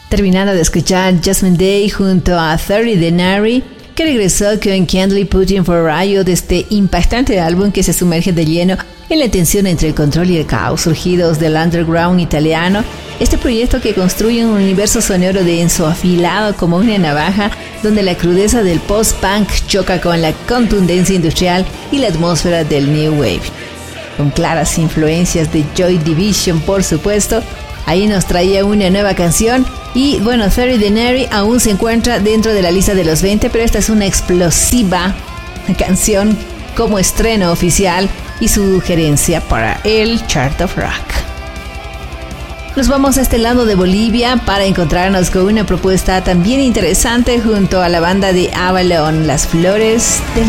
Terminando de escuchar Jasmine Day junto a 30 Denari, que regresó con Can't Putin for Riot, este impactante álbum que se sumerge de lleno en la tensión entre el control y el caos surgidos del underground italiano. Este proyecto que construye un universo sonoro denso, afilado como una navaja, donde la crudeza del post-punk choca con la contundencia industrial y la atmósfera del New Wave. Con claras influencias de Joy Division, por supuesto, ahí nos traía una nueva canción. Y bueno, 30 Denari aún se encuentra dentro de la lista de los 20, pero esta es una explosiva canción como estreno oficial y sugerencia para el Chart of Rock. Nos vamos a este lado de Bolivia para encontrarnos con una propuesta también interesante junto a la banda de Avalon, Las Flores del